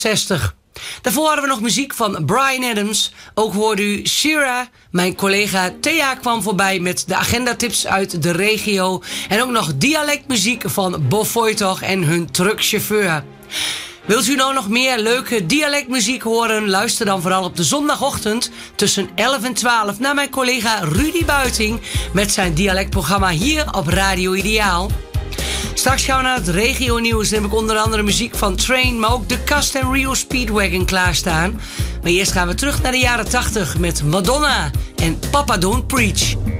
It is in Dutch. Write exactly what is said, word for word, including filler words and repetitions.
zestig. Daarvoor hadden we nog muziek van Bryan Adams. Ook hoorde u Shira. Mijn collega Thea kwam voorbij met de agendatips uit de regio. En ook nog dialectmuziek van Bob Voytog en hun truckchauffeur. Wilt u nou nog meer leuke dialectmuziek horen? Luister dan vooral op de zondagochtend tussen elf en twaalf naar mijn collega Rudy Buiting met zijn dialectprogramma hier op Radio Ideaal. Straks gaan we naar het regionieuws. Dan heb ik onder andere muziek van Train, maar ook de Cast and Rio Speedwagon klaarstaan. Maar eerst gaan we terug naar de jaren tachtig met Madonna en Papa Don't Preach.